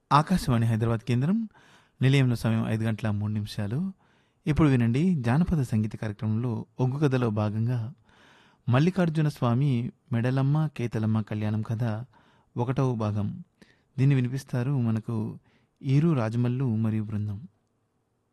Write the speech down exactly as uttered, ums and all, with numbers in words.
ఆకాశవాణి హైదరాబాద్ కేంద్రం. నిలయంలో సమయం ఐదు గంటల మూడు నిమిషాలు. ఇప్పుడు వినండి జానపద సంగీత కార్యక్రమంలో ఒగ్గు కథలో భాగంగా మల్లికార్జున స్వామి మెడలమ్మ కేతలమ్మ కళ్యాణం కథ ఒకటవ భాగం. దీన్ని వినిపిస్తారు మనకు ఈరు రాజమల్లు మరియు బృందం.